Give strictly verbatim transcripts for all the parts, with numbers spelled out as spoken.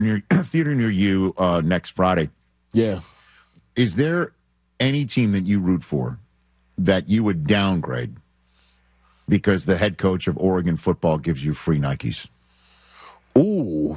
near theater near you uh, next Friday. Yeah. Is there any team that you root for that you would downgrade because the head coach of Oregon football gives you free Nikes? Ooh.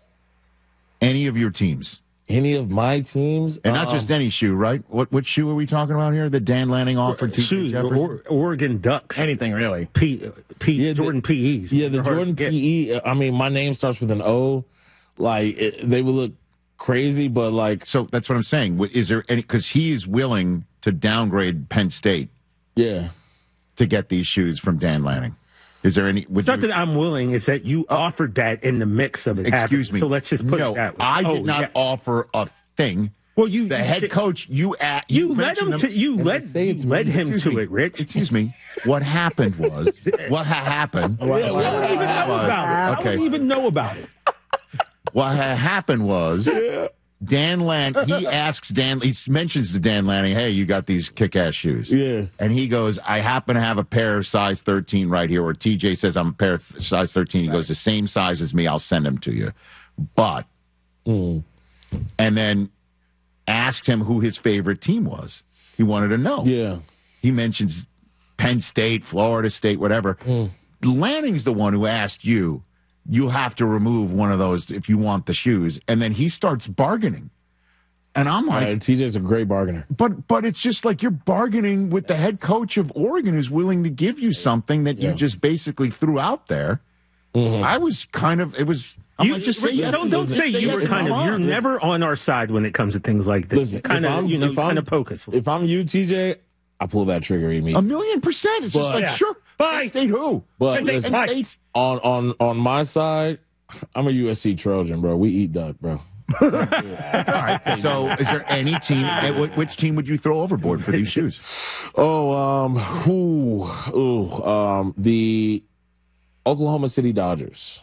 Any of your teams? Any of my teams? And not um, just any shoe, right? What what shoe are we talking about here? That Dan Lanning offered to Shoes, or, Oregon Ducks. Anything, really. P, P, Yeah, Jordan the, P Es. Yeah, the They're Jordan hard to get. P E. I mean, my name starts with an O. Like, it, they would look crazy, but like. So that's what I'm saying. Is there any, because he is willing to downgrade Penn State. Yeah. To get these shoes from Dan Lanning. Is there any? It's not you, that I'm willing. It's that you uh, offered that in the mix of it. Excuse happening. me. So let's just put no, it that way. I oh, did not yeah. offer a thing. Well, you the you head did, coach. You at you, you led him them, to you led you led him to me, it, Rich. Excuse me. What happened was what ha- happened. Yeah, well, I don't even know was, about it. Okay. I don't even know about it. What ha- happened was. Yeah. Dan Lanning, he asks Dan, he mentions to Dan Lanning, hey, you got these kick-ass shoes. Yeah. And he goes, I happen to have a pair of size thirteen right here. Or T J says, I'm a pair of size thirteen. He goes, the same size as me. I'll send them to you. But, mm. and then asked him who his favorite team was. He wanted to know. Yeah. He mentions Penn State, Florida State, whatever. Mm. Lanning's the one who asked you, you'll have to remove one of those if you want the shoes. And then he starts bargaining. And I'm like... Right, T J's a great bargainer. But but it's just like you're bargaining with the head coach of Oregon who's willing to give you something that yeah. you just basically threw out there. Mm-hmm. I was kind of... It was... I'm You, like, just say yes. Don't, don't say you yes were kind of... on. You're never on our side when it comes to things like this. Listen, kind of, you know, kind of poke us. If I'm you, T J, I pull that trigger immediately. A million percent. It's but, just like, yeah. sure. Bye. Penn State who? But Penn listen, State. On, on, on my side, I'm a U S C Trojan, bro. We eat duck, bro. All right. So, is there any team? Which team would you throw overboard for these shoes? Oh, um, ooh, ooh, um, the Oklahoma City Dodgers.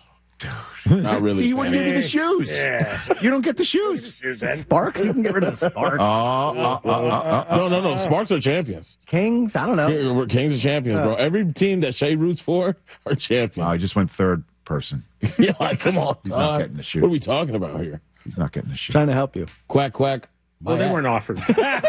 Not really. See, he wouldn't give you the shoes. Yeah. You don't get the shoes. Sparks? You can get rid of the Sparks. Oh, uh, uh, uh, uh, no, no, no. Sparks are champions. Kings? I don't know. Yeah, we're Kings are champions, bro. Every team that Shea roots for are champions. I just went third person. Yeah, like, come on. He's not getting the shoes. What are we talking about here? He's not getting the shoes. Trying to help you. Quack, quack. Well, they weren't offered.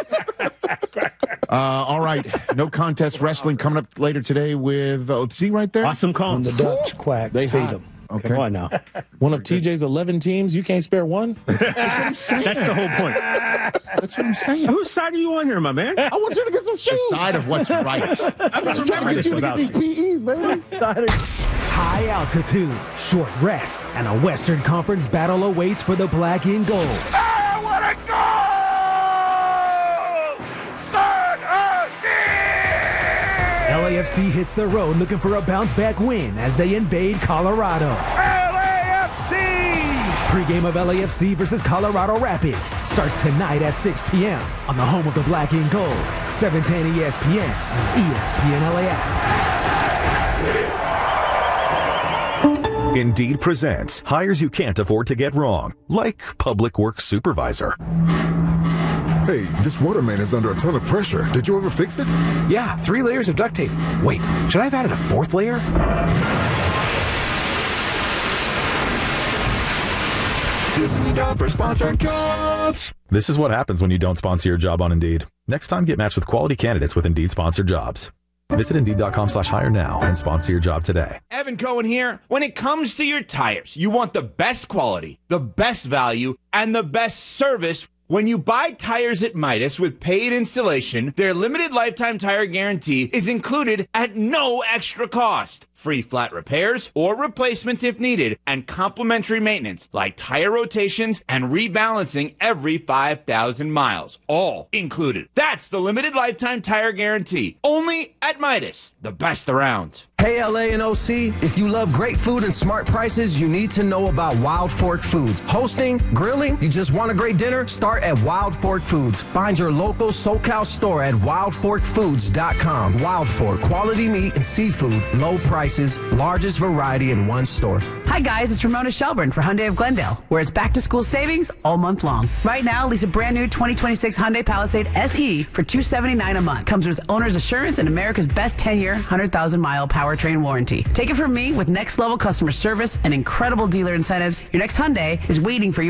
uh, all right. No contest wrestling coming up later today with, oh, see right there? Awesome call. When the Dutch quack, They feed hot. them. Okay. Come on now. One of T J's eleven teams, you can't spare one? That's the whole point. That's what I'm saying. Whose side are you on here, my man? I want you to get some shoes. The side of what's right. I'm just trying to get you to get these P Es, baby. High altitude, short rest, and a Western Conference battle awaits for the black and gold. I want to go! L A F C hits the road looking for a bounce-back win as they invade Colorado. L A F C! Pre-game of L A F C versus Colorado Rapids starts tonight at six p.m. on the home of the black and gold, seven ten E S P N and E S P N L A app. Indeed presents hires you can't afford to get wrong, like public works supervisor. Hey, this waterman is under a ton of pressure. Did you ever fix it? Yeah, three layers of duct tape. Wait, should I have added a fourth layer? Using the job for sponsored jobs. This is what happens when you don't sponsor your job on Indeed. Next time, get matched with quality candidates with Indeed sponsored jobs. Visit Indeed.com slash hire now and sponsor your job today. Evan Cohen here. When it comes to your tires, you want the best quality, the best value, and the best service. When you buy tires at Midas with paid installation, their limited lifetime tire guarantee is included at no extra cost. Free flat repairs or replacements if needed, and complimentary maintenance like tire rotations and rebalancing every five thousand miles. All included. That's the limited lifetime tire guarantee. Only at Midas, the best around. Hey, L A and O C, if you love great food and smart prices, you need to know about Wild Fork Foods. Hosting, grilling, you just want a great dinner? Start at Wild Fork Foods. Find your local SoCal store at wild fork foods dot com. Wild Fork, quality meat and seafood, low prices. prices, largest variety in one store. Hi guys, it's Ramona Shelburne for Hyundai of Glendale, where it's back to school savings all month long. Right now, lease a brand new twenty twenty-six Hyundai Palisade S E for two hundred seventy-nine dollars a month. Comes with owner's assurance and America's best ten-year, one hundred thousand mile powertrain warranty. Take it from me, with next level customer service and incredible dealer incentives, your next Hyundai is waiting for you.